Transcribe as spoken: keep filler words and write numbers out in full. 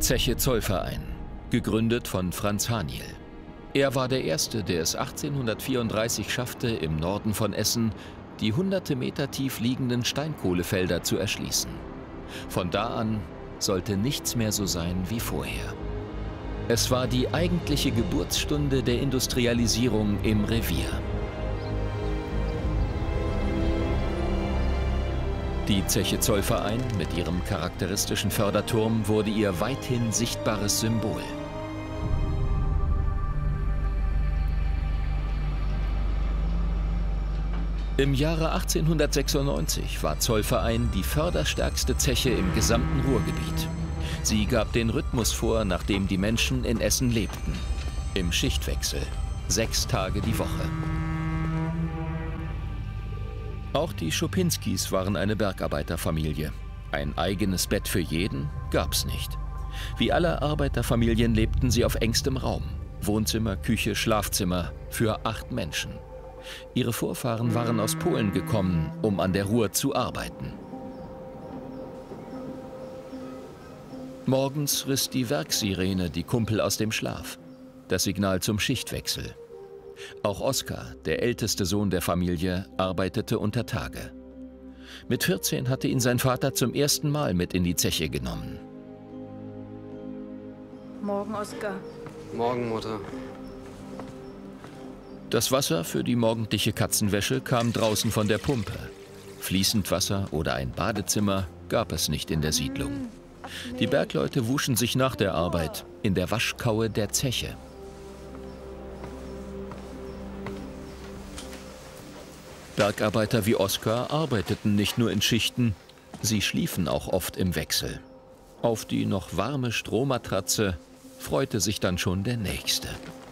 Zeche Zollverein, gegründet von Franz Haniel. Er war der Erste, der es achtzehnhundertvierunddreißig schaffte, im Norden von Essen die hunderte Meter tief liegenden Steinkohlefelder zu erschließen. Von da an sollte nichts mehr so sein wie vorher. Es war die eigentliche Geburtsstunde der Industrialisierung im Revier. Die Zeche Zollverein mit ihrem charakteristischen Förderturm wurde ihr weithin sichtbares Symbol. Im Jahre achtzehnhundertsechsundneunzig war Zollverein die förderstärkste Zeche im gesamten Ruhrgebiet. Sie gab den Rhythmus vor, nach dem die Menschen in Essen lebten. Im Schichtwechsel, sechs Tage die Woche. Auch die Schupinskis waren eine Bergarbeiterfamilie. Ein eigenes Bett für jeden gab's nicht. Wie alle Arbeiterfamilien lebten sie auf engstem Raum. Wohnzimmer, Küche, Schlafzimmer für acht Menschen. Ihre Vorfahren waren aus Polen gekommen, um an der Ruhr zu arbeiten. Morgens riss die Werkssirene die Kumpel aus dem Schlaf. Das Signal zum Schichtwechsel. Auch Oskar, der älteste Sohn der Familie, arbeitete unter Tage. Mit vierzehn hatte ihn sein Vater zum ersten Mal mit in die Zeche genommen. Morgen, Oskar. Morgen, Mutter. Das Wasser für die morgendliche Katzenwäsche kam draußen von der Pumpe. Fließend Wasser oder ein Badezimmer gab es nicht in der Siedlung. Die Bergleute wuschen sich nach der Arbeit in der Waschkaue der Zeche. Bergarbeiter wie Oskar arbeiteten nicht nur in Schichten, sie schliefen auch oft im Wechsel. Auf die noch warme Strohmatratze freute sich dann schon der Nächste.